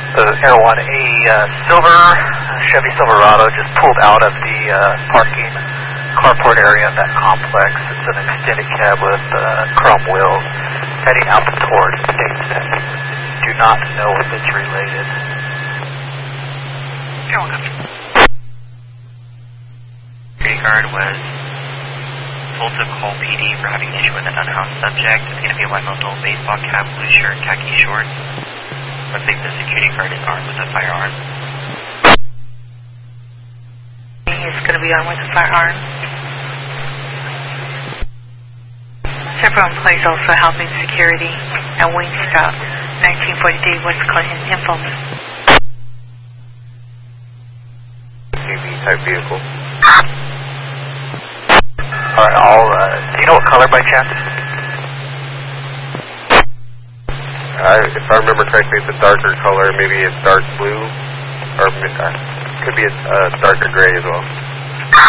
Air 1, a silver Chevy Silverado just pulled out of the parking carport area of that complex. It's an extended cab with chrome wheels heading out towards Stateston. Do not know if it's related. Security guard was told to call PD for having an issue with an unhoused subject. It's going to be a white little baseball cap, blue shirt, khaki shorts. Looks like the security guard is armed with a firearm. He's going to be armed with a firearm. Several employees also helping security at Wingstop, 1943 West Clinton, Infamy. TV type vehicle. Alright, do you know what color by chance? If I remember correctly, it's a darker color. Maybe it's dark blue, or could be a darker gray as well.